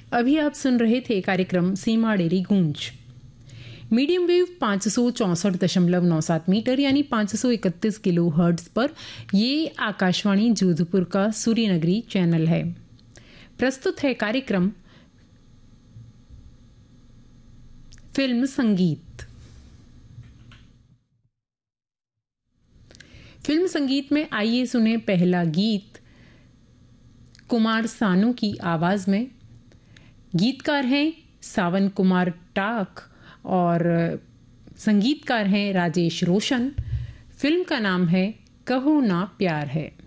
अभी आप सुन रहे थे कार्यक्रम सीमा डेरी गूंज। मीडियम वेव 564.97 मीटर यानी 531 किलो हर्ट्ज पर ये आकाशवाणी जोधपुर का सूर्यनगरी चैनल है। प्रस्तुत है कार्यक्रम फिल्म संगीत। फिल्म संगीत में आइए सुने पहला गीत कुमार सानू की आवाज में। गीतकार हैं सावन कुमार टाक और संगीतकार हैं राजेश रोशन। फिल्म का नाम है कहो ना प्यार है।